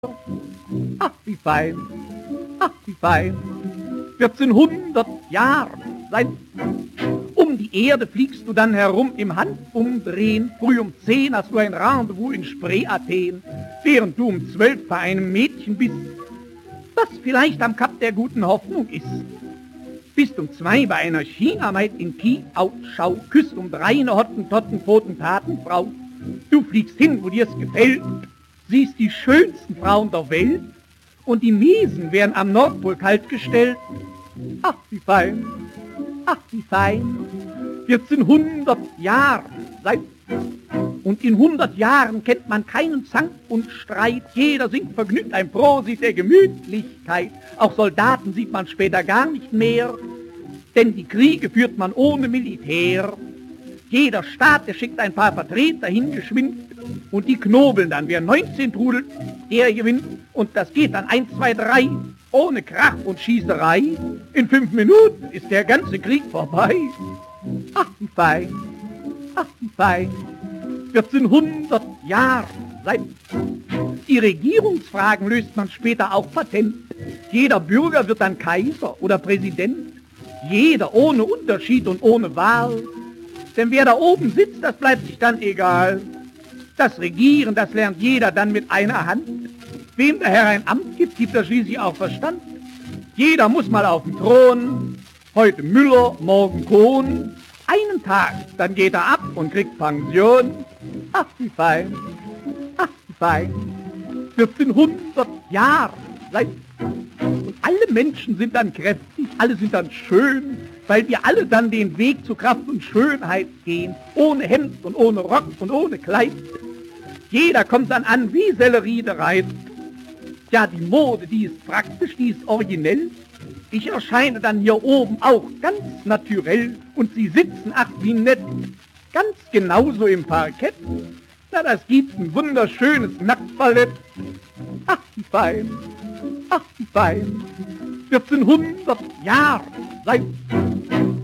Ach, wie fein, ach, wie fein, 1400 Jahre seit. Um die Erde fliegst du dann herum im Handumdrehen. Früh um 10 hast du ein Rendezvous in Spree, Athen, während du um 12 bei einem Mädchen bist, das vielleicht am Kap der guten Hoffnung ist. Bist um 2 bei einer China-Maid in Kiel-Outschau, küsst um 3 eine Hottentotten-Potentatenfrau. Du fliegst hin, wo dir's gefällt, siehst die schönsten Frauen der Welt und die Mesen werden am Nordpol kalt gestellt. Ach, wie fein, ach, wie fein, 1400 Jahre seit. Und in 100 Jahren kennt man keinen Zank und Streit. Jeder singt vergnügt ein Prosit der Gemütlichkeit. Auch Soldaten sieht man später gar nicht mehr, denn die Kriege führt man ohne Militär. Jeder Staat, der schickt ein paar Vertreter hingeschwind und die knobeln dann. Wer 19 trudelt, der gewinnt. Und das geht dann 1, 2, 3, ohne Krach und Schießerei. In 5 Minuten ist der ganze Krieg vorbei. Ach, wie fein, ach, wie fein, 1400 Jahre seit. Die Regierungsfragen löst man später auch patent. Jeder Bürger wird dann Kaiser oder Präsident. Jeder ohne Unterschied und ohne Wahl. Denn wer da oben sitzt, das bleibt sich dann egal. Das Regieren, das lernt jeder dann mit einer Hand. Wem der Herr ein Amt gibt, gibt er schließlich auch Verstand. Jeder muss mal auf den Thron. Heute Müller, morgen Kohn. Einen Tag, dann geht er ab und kriegt Pension. Ach, wie fein, ach, wie fein, 1400 Jahre seit. Und alle Menschen sind dann kräftig, alle sind dann schön, weil wir alle dann den Weg zu Kraft und Schönheit gehen, ohne Hemd und ohne Rock und ohne Kleid. Jeder kommt dann an wie Sellerie der Reit. Ja, die Mode, die ist praktisch, die ist originell. Ich erscheine dann hier oben auch ganz naturell und sie sitzen, ach wie nett, ganz genauso im Parkett. Na, das gibt ein wunderschönes Nacktballett. Ach, wie fein, ach, wie fein, 1400 Jahre seit.